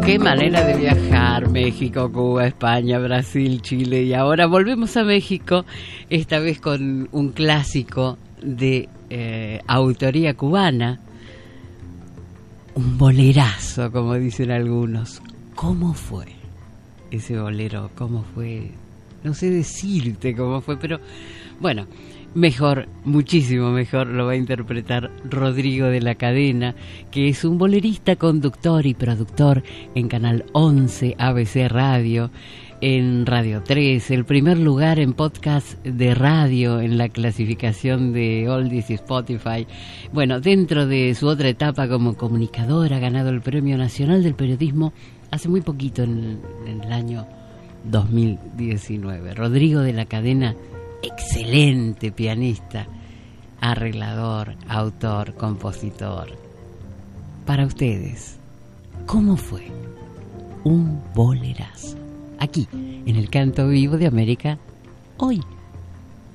Qué manera de viajar, México, Cuba, España, Brasil, Chile, y ahora volvemos a México, esta vez con un clásico de autoría cubana, un bolerazo, como dicen algunos. ¿Cómo fue ese bolero? ¿Cómo fue? No sé decirte cómo fue, pero bueno, mejor, muchísimo mejor lo va a interpretar Rodrigo de la Cadena, que es un bolerista, conductor y productor en Canal 11, ABC Radio, en Radio 3, el primer lugar en podcast de radio en la clasificación de Oldies y Spotify. Bueno, dentro de su otra etapa como comunicador, ha ganado el Premio Nacional del Periodismo hace muy poquito, en el año 2019. Rodrigo de la Cadena, excelente pianista, arreglador, autor, compositor. Para ustedes, ¿cómo fue? Un bolerazo. Aquí, en el Canto Vivo de América, hoy.